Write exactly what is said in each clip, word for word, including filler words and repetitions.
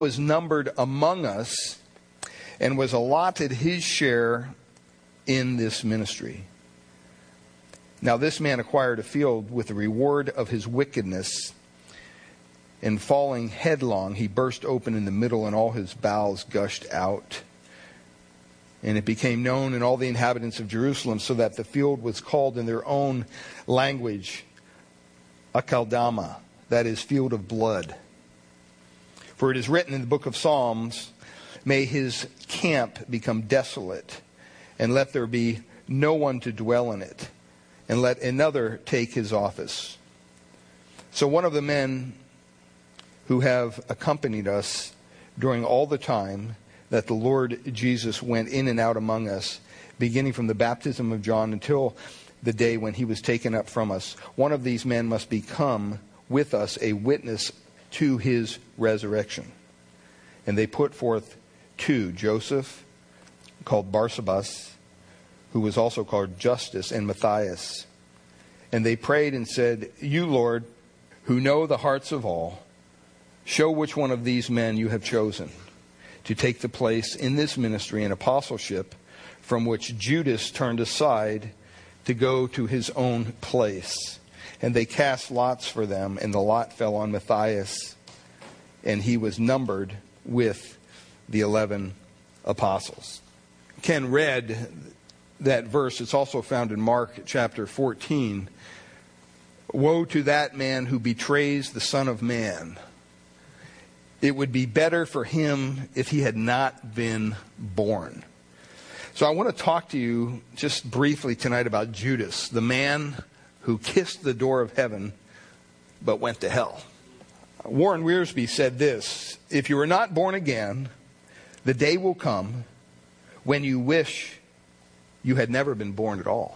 was numbered among us and was allotted his share in this ministry. Now this man acquired a field with the reward of his wickedness, and falling headlong, he burst open in the middle, and all his bowels gushed out. And it became known in all the inhabitants of Jerusalem, so that the field was called in their own language Akeldama, that is, field of blood. For it is written in the book of Psalms, may his camp become desolate, and let there be no one to dwell in it, and let another take his office. So one of the men who have accompanied us during all the time that the Lord Jesus went in and out among us, beginning from the baptism of John until the day when he was taken up from us, one of these men must become with us a witness to his resurrection. And they put forth two, Joseph, called Barsabas, who was also called Justus, and Matthias. And they prayed and said, you, Lord, who know the hearts of all, show which one of these men you have chosen to take the place in this ministry and apostleship from which Judas turned aside to go to his own place. And they cast lots for them, and the lot fell on Matthias, and he was numbered with the eleven apostles. Ken read that verse. It's also found in Mark chapter fourteen. Woe to that man who betrays the Son of Man. It would be better for him if he had not been born. So I want to talk to you just briefly tonight about Judas, the man who kissed the door of heaven but went to hell. Warren Wiersbe said this, if you are not born again, the day will come when you wish you had never been born at all.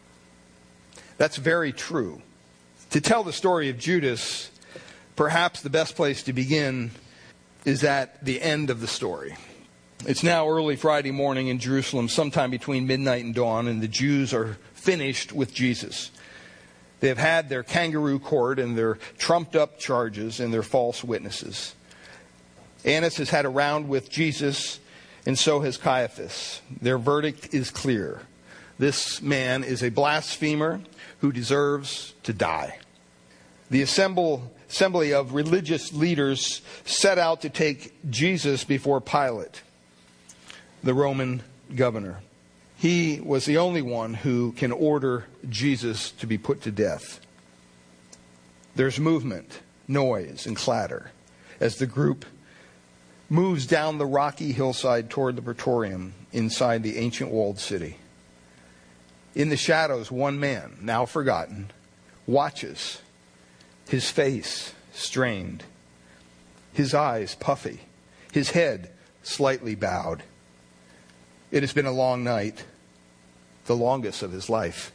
That's very true. To tell the story of Judas, perhaps the best place to begin is at the end of the story. It's now early Friday morning in Jerusalem, sometime between midnight and dawn, and the Jews are finished with Jesus. They have had their kangaroo court and their trumped-up charges and their false witnesses. Annas has had a round with Jesus, and so has Caiaphas. Their verdict is clear. This man is a blasphemer who deserves to die. The assemble, assembly of religious leaders set out to take Jesus before Pilate, the Roman governor. He was the only one who can order Jesus to be put to death. There's movement, noise, and clatter as the group moves down the rocky hillside toward the Praetorium inside the ancient walled city. In the shadows, one man, now forgotten, watches, his face strained, his eyes puffy, his head slightly bowed. It has been a long night, the longest of his life.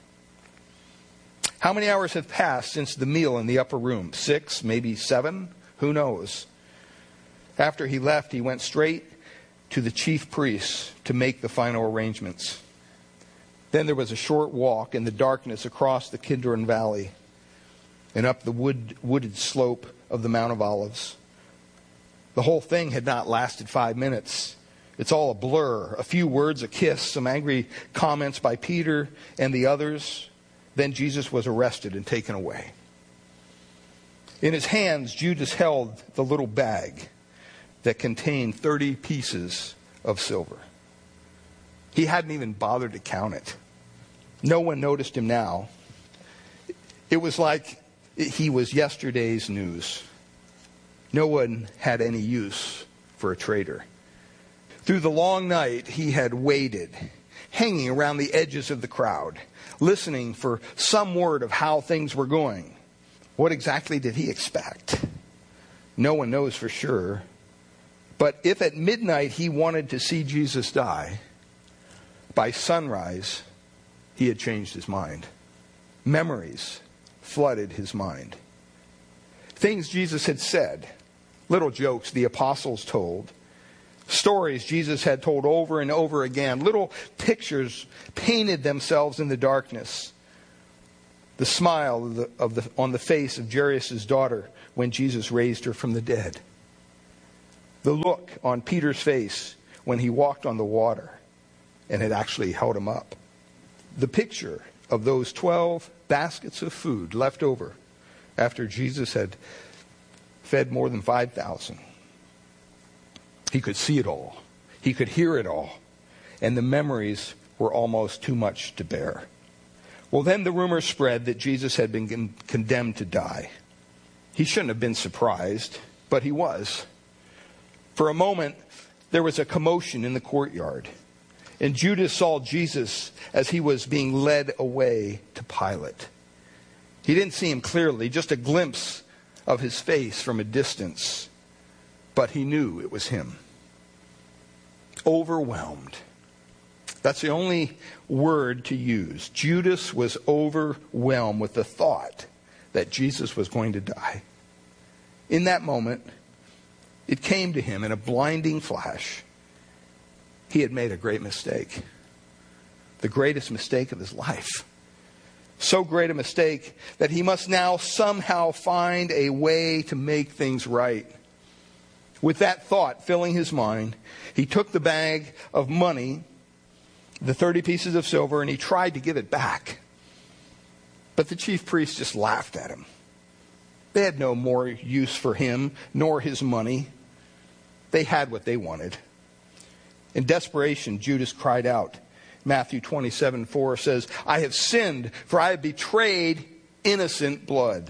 How many hours have passed since the meal in the upper room? Six, maybe seven? Who knows? After he left, he went straight to the chief priests to make the final arrangements. Then there was a short walk in the darkness across the Kidron Valley and up the wood, wooded slope of the Mount of Olives. The whole thing had not lasted five minutes. It's all a blur. A few words, a kiss, some angry comments by Peter and the others. Then Jesus was arrested and taken away. In his hands, Judas held the little bag that contained thirty pieces of silver. He hadn't even bothered to count it. No one noticed him now. It was like he was yesterday's news. No one had any use for a traitor. Through the long night, he had waited, hanging around the edges of the crowd, listening for some word of how things were going. What exactly did he expect? No one knows for sure. But if at midnight he wanted to see Jesus die, by sunrise, he had changed his mind. Memories flooded his mind. Things Jesus had said, little jokes the apostles told, stories Jesus had told over and over again, little pictures painted themselves in the darkness. The smile of the, of the, on the face of Jairus' daughter when Jesus raised her from the dead. The look on Peter's face when he walked on the water and had actually held him up. The picture of those twelve baskets of food left over after Jesus had fed more than five thousand. He could see it all. He could hear it all. And the memories were almost too much to bear. Well, then the rumor spread that Jesus had been con- condemned to die. He shouldn't have been surprised, but he was. For a moment, there was a commotion in the courtyard. And Judas saw Jesus as he was being led away to Pilate. He didn't see him clearly, just a glimpse of his face from a distance. But he knew it was him. Overwhelmed. That's the only word to use. Judas was overwhelmed with the thought that Jesus was going to die. In that moment, it came to him in a blinding flash. He had made a great mistake. The greatest mistake of his life. So great a mistake that he must now somehow find a way to make things right. With that thought filling his mind, he took the bag of money, the thirty pieces of silver, and he tried to give it back. But the chief priests just laughed at him. They had no more use for him, nor his money. They had what they wanted. In desperation, Judas cried out. Matthew twenty-seven four says, "I have sinned, for I have betrayed innocent blood."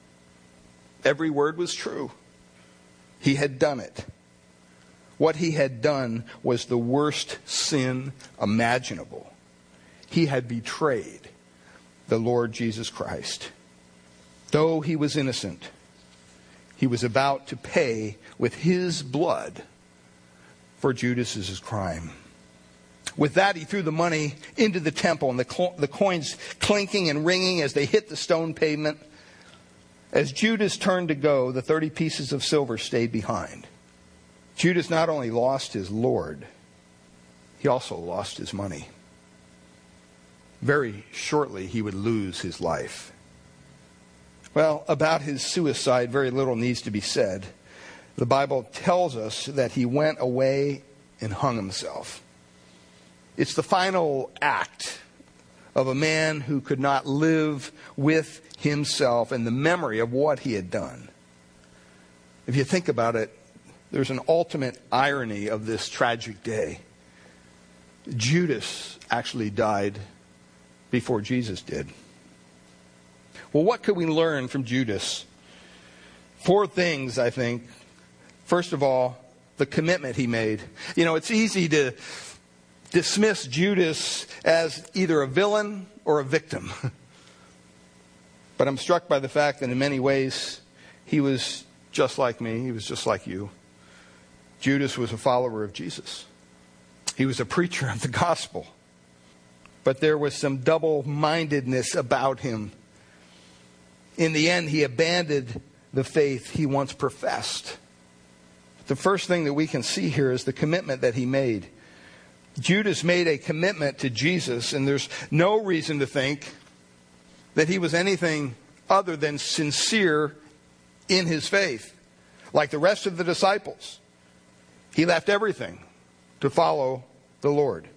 Every word was true. He had done it. What he had done was the worst sin imaginable. He had betrayed the Lord Jesus Christ. Though he was innocent, he was about to pay with his blood for Judas's crime. With that, he threw the money into the temple, and the, co- the coins clinking and ringing as they hit the stone pavement. As Judas turned to go, the thirty pieces of silver stayed behind. Judas not only lost his Lord, he also lost his money. Very shortly, he would lose his life. Well, about his suicide, very little needs to be said. The Bible tells us that he went away and hung himself. It's the final act of a man who could not live with himself and the memory of what he had done. If you think about it, there's an ultimate irony of this tragic day. Judas actually died before Jesus did. Well, what could we learn from Judas? Four things, I think. First of all, the commitment he made. You know, it's easy to dismiss Judas as either a villain or a victim. But I'm struck by the fact that in many ways, he was just like me. He was just like you. Judas was a follower of Jesus. He was a preacher of the gospel. But there was some double-mindedness about him. In the end, he abandoned the faith he once professed. The first thing that we can see here is the commitment that he made. Judas made a commitment to Jesus, and there's no reason to think that he was anything other than sincere in his faith. Like the rest of the disciples, he left everything to follow the Lord.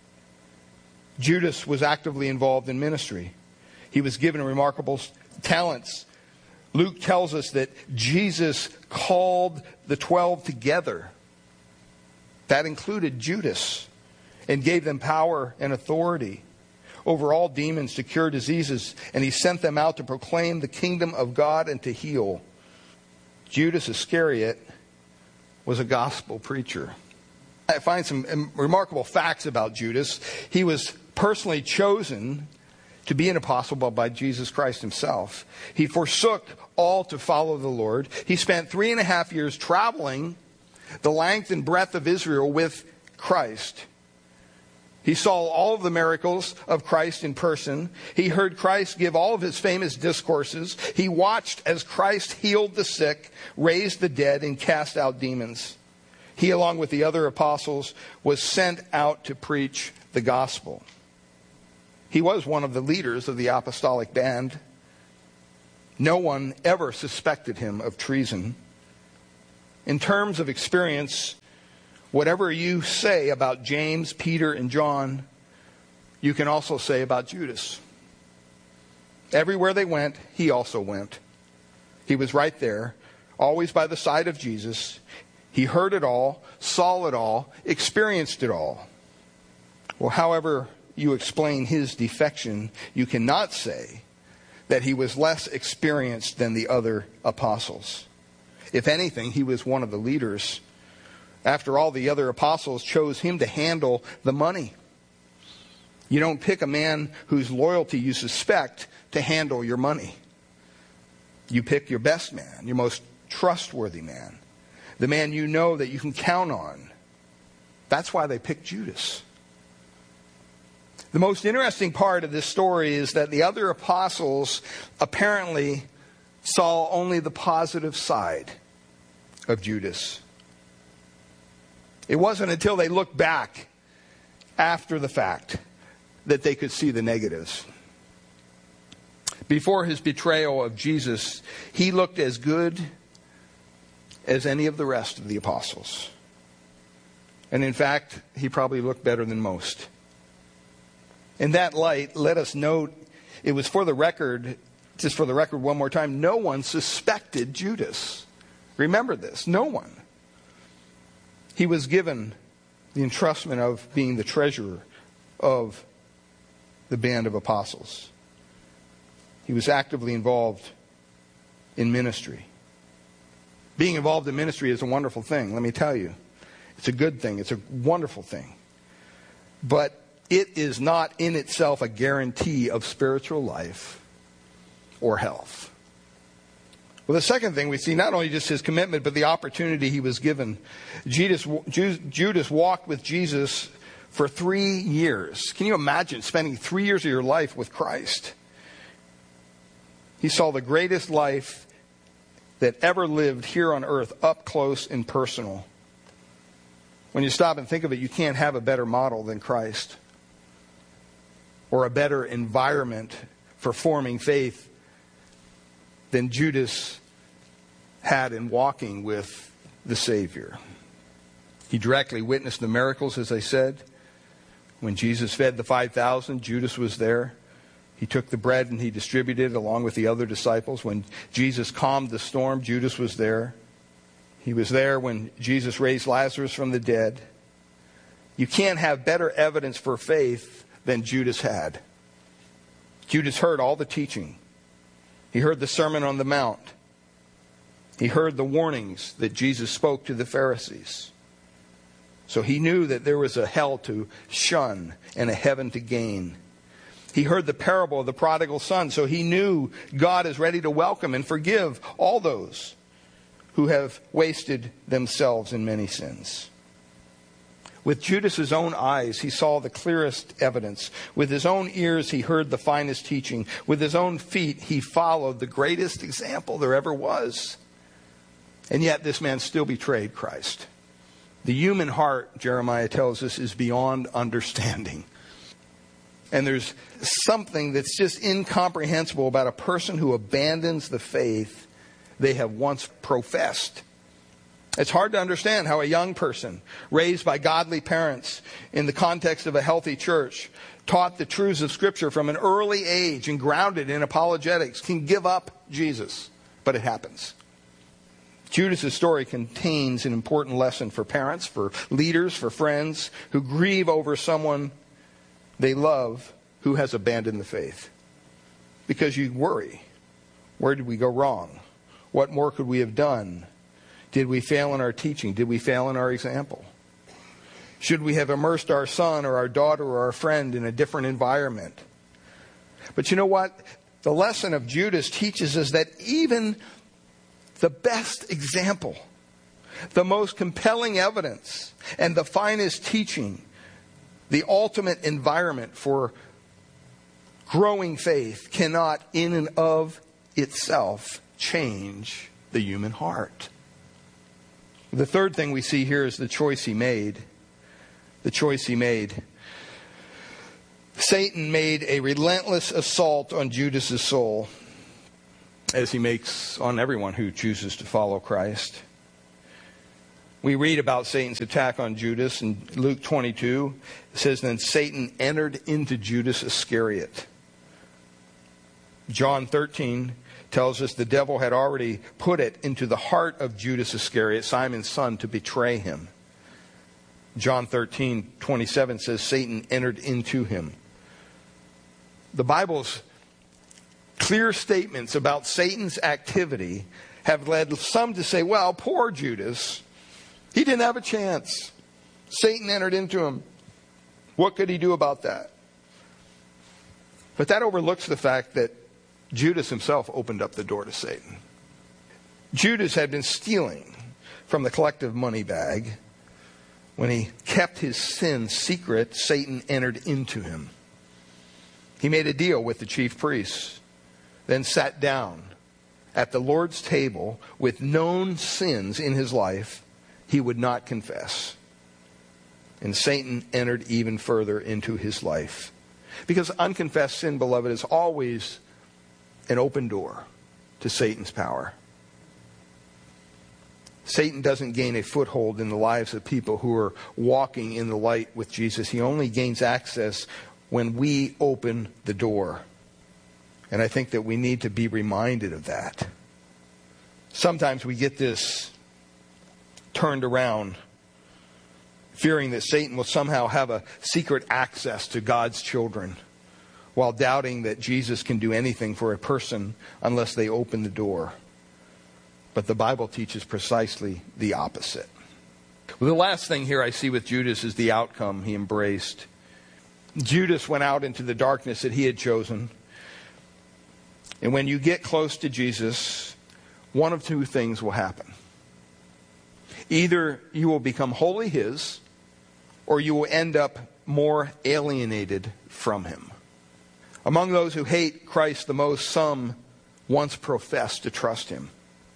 Judas was actively involved in ministry. He was given remarkable talents. Luke tells us that Jesus called the twelve together. That included Judas, and gave them power and authority over all demons to cure diseases. And he sent them out to proclaim the kingdom of God and to heal. Judas Iscariot was a gospel preacher. I find some remarkable facts about Judas. He was personally chosen to be an apostle by Jesus Christ himself. He forsook all to follow the Lord. He spent three and a half years traveling the length and breadth of Israel with Christ. He saw all of the miracles of Christ in person. He heard Christ give all of his famous discourses. He watched as Christ healed the sick, raised the dead, and cast out demons. He, along with the other apostles, was sent out to preach the gospel. He was one of the leaders of the apostolic band. No one ever suspected him of treason. In terms of experience, whatever you say about James, Peter, and John, you can also say about Judas. Everywhere they went, he also went. He was right there, always by the side of Jesus. He heard it all, saw it all, experienced it all. Well, however you explain his defection, you cannot say that he was less experienced than the other apostles. If anything, he was one of the leaders. After all, the other apostles chose him to handle the money. You don't pick a man whose loyalty you suspect to handle your money. You pick your best man, your most trustworthy man, the man you know that you can count on. That's why they picked Judas. The most interesting part of this story is that the other apostles apparently saw only the positive side of Judas. It wasn't until they looked back after the fact that they could see the negatives. Before his betrayal of Jesus, he looked as good as any of the rest of the apostles. And in fact, he probably looked better than most. In that light, let us note, it was for the record, just for the record one more time, no one suspected Judas. Remember this, no one. He was given the entrustment of being the treasurer of the band of apostles. He was actively involved in ministry. Being involved in ministry is a wonderful thing, let me tell you. It's a good thing. It's a wonderful thing. But it is not in itself a guarantee of spiritual life or health. Well, the second thing we see, not only just his commitment, but the opportunity he was given. Judas, Judas walked with Jesus for three years. Can you imagine spending three years of your life with Christ? He saw the greatest life that ever lived here on earth up close and personal. When you stop and think of it, you can't have a better model than Christ, or a better environment for forming faith than Judas had in walking with the Savior. He directly witnessed the miracles, as I said. When Jesus fed the five thousand, Judas was there. He took the bread and he distributed it along with the other disciples. When Jesus calmed the storm, Judas was there. He was there when Jesus raised Lazarus from the dead. You can't have better evidence for faith than Judas had. Judas heard all the teaching. He heard the Sermon on the Mount. He heard the warnings that Jesus spoke to the Pharisees. So he knew that there was a hell to shun and a heaven to gain. He heard the parable of the prodigal son, so he knew God is ready to welcome and forgive all those who have wasted themselves in many sins. With Judas's own eyes, he saw the clearest evidence. With his own ears, he heard the finest teaching. With his own feet, he followed the greatest example there ever was. And yet this man still betrayed Christ. The human heart, Jeremiah tells us, is beyond understanding. And there's something that's just incomprehensible about a person who abandons the faith they have once professed. It's hard to understand how a young person raised by godly parents in the context of a healthy church, taught the truths of Scripture from an early age and grounded in apologetics, can give up Jesus. But it happens. Judas' story contains an important lesson for parents, for leaders, for friends who grieve over someone they love who has abandoned the faith. Because you worry, where did we go wrong? What more could we have done? Did we fail in our teaching? Did we fail in our example? Should we have immersed our son or our daughter or our friend in a different environment? But you know what? The lesson of Judas teaches us that even the best example, the most compelling evidence, and the finest teaching, the ultimate environment for growing faith, cannot in and of itself change the human heart. The third thing we see here is the choice he made. The choice he made. Satan made a relentless assault on Judas' soul, as he makes on everyone who chooses to follow Christ. We read about Satan's attack on Judas in Luke twenty-two. It says, then Satan entered into Judas Iscariot. John thirteen tells us the devil had already put it into the heart of Judas Iscariot, Simon's son, to betray him. John thirteen twenty-seven says Satan entered into him. The Bible's clear statements about Satan's activity have led some to say, well, poor Judas, he didn't have a chance. Satan entered into him. What could he do about that? But that overlooks the fact that Judas himself opened up the door to Satan. Judas had been stealing from the collective money bag. When he kept his sin secret, Satan entered into him. He made a deal with the chief priests, then sat down at the Lord's table with known sins in his life he would not confess. And Satan entered even further into his life. Because unconfessed sin, beloved, is always an open door to Satan's power. Satan doesn't gain a foothold in the lives of people who are walking in the light with Jesus. He only gains access when we open the door. And I think that we need to be reminded of that. Sometimes we get this turned around, fearing that Satan will somehow have a secret access to God's children, while doubting that Jesus can do anything for a person unless they open the door. But the Bible teaches precisely the opposite. Well, the last thing here I see with Judas is the outcome he embraced. Judas went out into the darkness that he had chosen. And when you get close to Jesus, one of two things will happen. Either you will become wholly his, or you will end up more alienated from him. Among those who hate Christ the most, some once professed to trust him.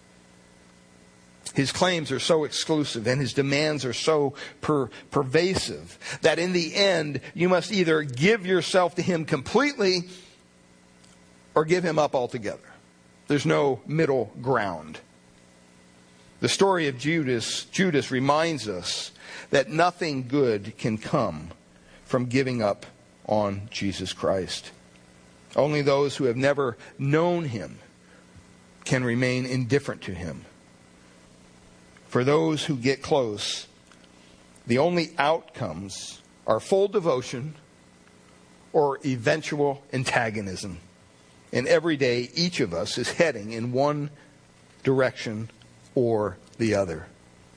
His claims are so exclusive and his demands are so per- pervasive that in the end, you must either give yourself to him completely or give him up altogether. There's no middle ground. The story of Judas, Judas reminds us that nothing good can come from giving up on Jesus Christ. Only those who have never known him can remain indifferent to him. For those who get close, the only outcomes are full devotion or eventual antagonism. And every day, each of us is heading in one direction or the other.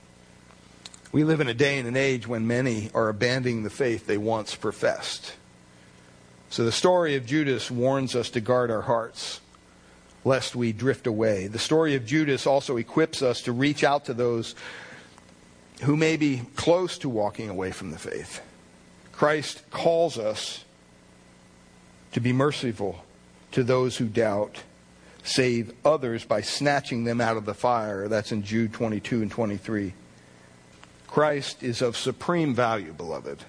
We live in a day and an age when many are abandoning the faith they once professed. So the story of Judas warns us to guard our hearts, lest we drift away. The story of Judas also equips us to reach out to those who may be close to walking away from the faith. Christ calls us to be merciful to those who doubt, save others by snatching them out of the fire. That's in Jude twenty-two and twenty-three. Christ is of supreme value, beloved.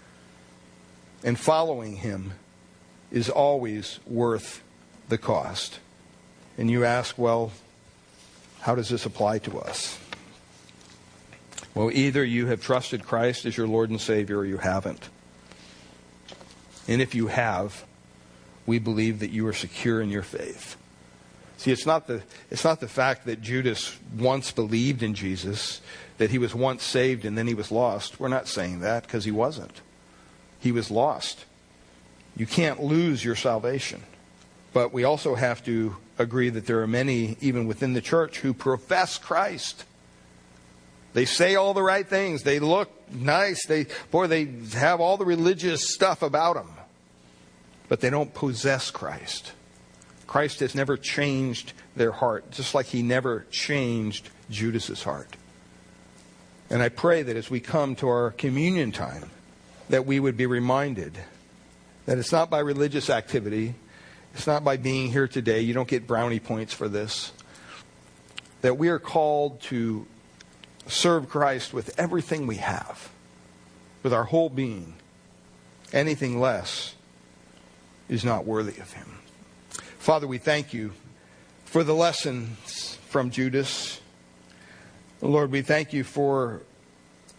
And following him is always worth the cost. And you ask, well, how does this apply to us? Well, either you have trusted Christ as your Lord and Savior or you haven't. And if you have, we believe that you are secure in your faith. See, it's not the it's not the fact that Judas once believed in Jesus, that he was once saved and then he was lost. We're not saying that, because he wasn't. He was lost. You can't lose your salvation. But we also have to agree that there are many, even within the church, who profess Christ. They say all the right things. They look nice. They, boy, they have all the religious stuff about them. But they don't possess Christ. Christ has never changed their heart, just like he never changed Judas's heart. And I pray that as we come to our communion time, that we would be reminded that it's not by religious activity, it's not by being here today, you don't get brownie points for this, that we are called to serve Christ with everything we have, with our whole being. Anything less is not worthy of him. Father, we thank you for the lessons from Judas. Lord, we thank you for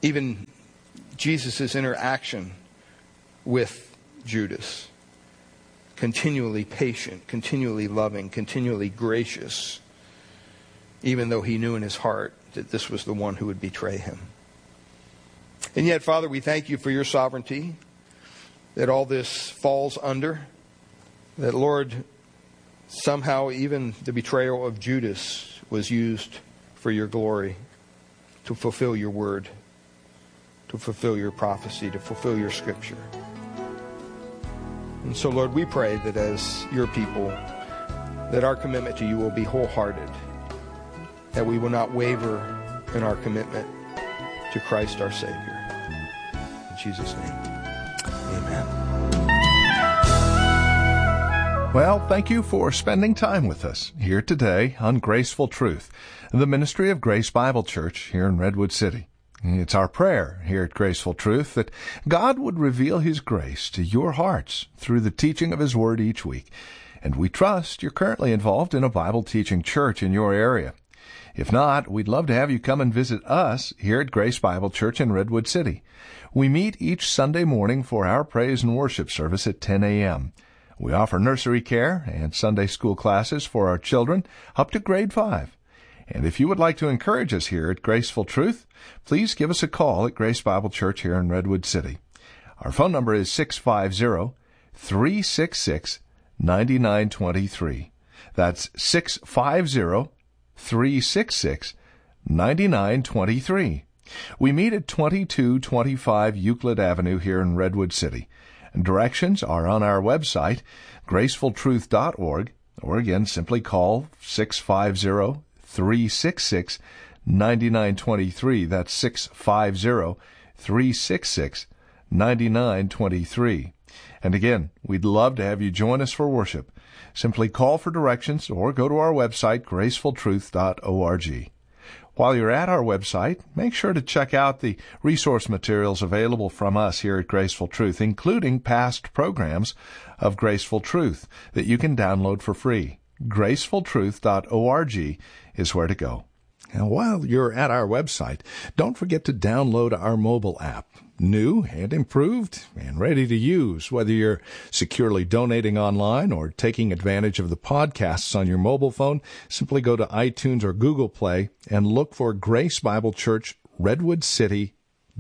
even Jesus' interaction with Judas. Continually patient, continually loving, continually gracious, even though he knew in his heart that this was the one who would betray him. And yet, Father, we thank you for your sovereignty, that all this falls under, that, Lord, somehow even the betrayal of Judas was used for your glory, to fulfill your word, to fulfill your prophecy, to fulfill your scripture. And so, Lord, we pray that as your people, that our commitment to you will be wholehearted, that we will not waver in our commitment to Christ our Savior. In Jesus' name, amen. Well, thank you for spending time with us here today on Graceful Truth, the ministry of Grace Bible Church here in Redwood City. It's our prayer here at Graceful Truth that God would reveal His grace to your hearts through the teaching of His Word each week. And we trust you're currently involved in a Bible teaching church in your area. If not, we'd love to have you come and visit us here at Grace Bible Church in Redwood City. We meet each Sunday morning for our praise and worship service at ten a.m. We offer nursery care and Sunday school classes for our children up to grade five. And if you would like to encourage us here at Graceful Truth, please give us a call at Grace Bible Church here in Redwood City. Our phone number is six five zero, three six six, nine nine two three. That's six five zero, three six six, nine nine two three. We meet at twenty-two twenty-five Euclid Avenue here in Redwood City. Directions are on our website, graceful truth dot org, or again, simply call six five zero, three six six, nine nine two three. That's six five zero, three six six, nine nine two three. And again, we'd love to have you join us for worship. Simply call for directions or go to our website, graceful truth dot org. While you're at our website, make sure to check out the resource materials available from us here at Graceful Truth, including past programs of Graceful Truth that you can download for free. graceful truth dot org is where to go. And while you're at our website, don't forget to download our mobile app. New and improved and ready to use, whether you're securely donating online or taking advantage of the podcasts on your mobile phone. Simply go to iTunes or Google Play and look for Grace Bible Church Redwood City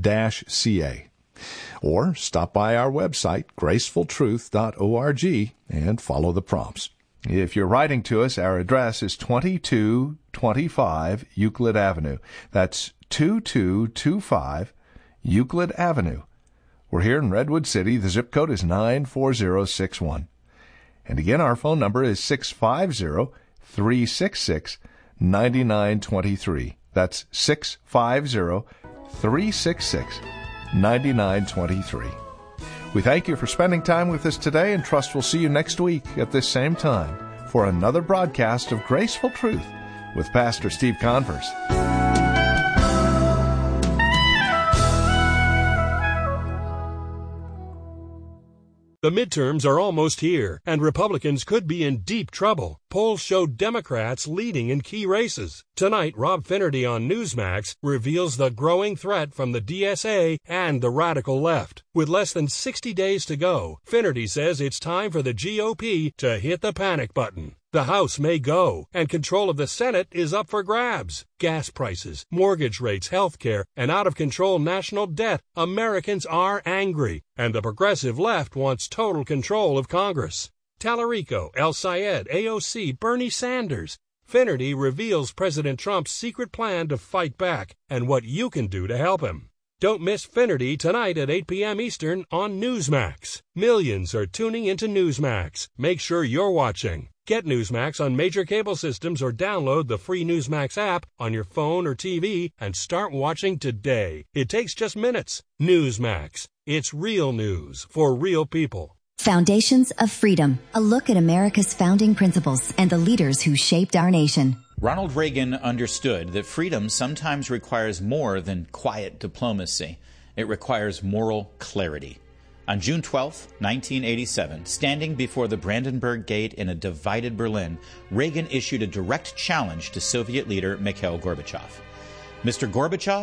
C A. Or stop by our website, graceful truth dot org, and follow the prompts. If you're writing to us, our address is twenty-two twenty-five Euclid Avenue. That's twenty-two twenty-five Euclid Avenue. We're here in Redwood City. The zip code is nine four zero six one. And again, our phone number is six five zero, three six six, nine nine two three. That's six five zero, three six six, nine nine two three. We thank you for spending time with us today and trust we'll see you next week at this same time for another broadcast of Graceful Truth with Pastor Steve Converse. The midterms are almost here, and Republicans could be in deep trouble. Polls show Democrats leading in key races. Tonight, Rob Finnerty on Newsmax reveals the growing threat from the D S A and the radical left. With less than sixty days to go, Finnerty says it's time for the G O P to hit the panic button. The House may go, and control of the Senate is up for grabs. Gas prices, mortgage rates, health care, and out-of-control national debt. Americans are angry, and the progressive left wants total control of Congress. Tallarico, El Sayed, A O C, Bernie Sanders. Finnerty reveals President Trump's secret plan to fight back and what you can do to help him. Don't miss Finnerty tonight at eight p.m. Eastern on Newsmax. Millions are tuning into Newsmax. Make sure you're watching. Get Newsmax on major cable systems or download the free Newsmax app on your phone or T V and start watching today. It takes just minutes. Newsmax. It's real news for real people. Foundations of Freedom, a look at America's founding principles and the leaders who shaped our nation. Ronald Reagan understood that freedom sometimes requires more than quiet diplomacy. It requires moral clarity. On June twelfth, nineteen eighty-seven, standing before the Brandenburg Gate in a divided Berlin, Reagan issued a direct challenge to Soviet leader Mikhail Gorbachev. Mister Gorbachev,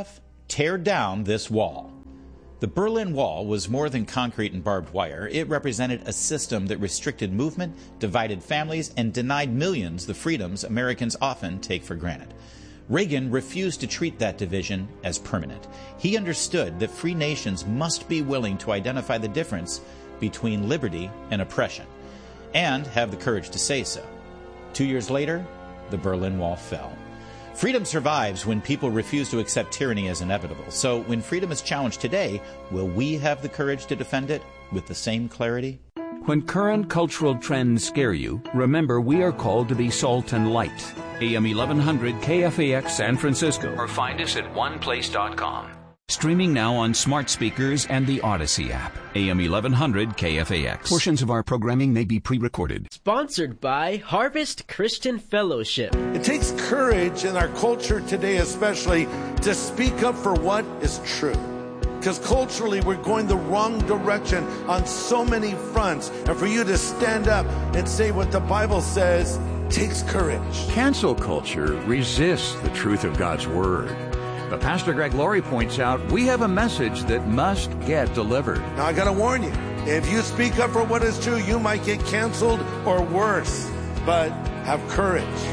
tear down this wall. The Berlin Wall was more than concrete and barbed wire. It represented a system that restricted movement, divided families, and denied millions the freedoms Americans often take for granted. Reagan refused to treat that division as permanent. He understood that free nations must be willing to identify the difference between liberty and oppression, and have the courage to say so. Two years later, the Berlin Wall fell. Freedom survives when people refuse to accept tyranny as inevitable. So when freedom is challenged today, will we have the courage to defend it with the same clarity? When current cultural trends scare you, remember we are called to be salt and light. A M eleven hundred K F A X San Francisco, or find us at one place dot com. Streaming now on smart speakers and the Odyssey app. A M eleven hundred K F A X. Portions of our programming may be pre-recorded. Sponsored by Harvest Christian Fellowship. It takes courage in our culture today especially to speak up for what is true. Because culturally we're going the wrong direction on so many fronts. And for you to stand up and say what the Bible says takes courage. Cancel culture resists the truth of God's Word. But Pastor Greg Laurie points out we have a message that must get delivered. Now I got to warn you, if you speak up for what is true, you might get canceled or worse. But have courage.